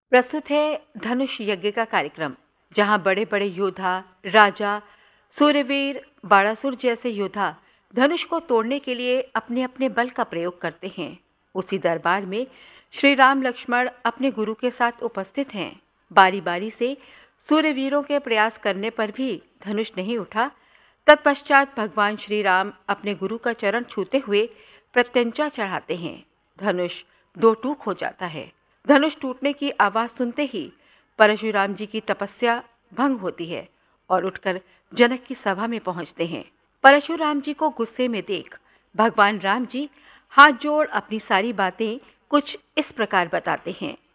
प्रस्तुत है धनुष यज्ञ का कार्यक्रम, जहां बड़े बड़े योद्धा, राजा, सूर्यवीर, बाणासुर जैसे योद्धा धनुष को तोड़ने के लिए अपने अपने बल का प्रयोग करते हैं। उसी दरबार में श्री राम लक्ष्मण अपने गुरु के साथ उपस्थित हैं। बारी बारी से सूर्यवीरों के प्रयास करने पर भी धनुष नहीं उठा। तत्पश्चात भगवान श्री राम अपने गुरु का चरण छूते हुए प्रत्यंचा चढ़ाते हैं। धनुष दो टूक हो जाता है। धनुष टूटने की आवाज सुनते ही परशुराम जी की तपस्या भंग होती है और उठकर जनक की सभा में पहुंचते हैं। परशुराम जी को गुस्से में देख भगवान राम जी हाथ जोड़ अपनी सारी बातें कुछ इस प्रकार बताते हैं।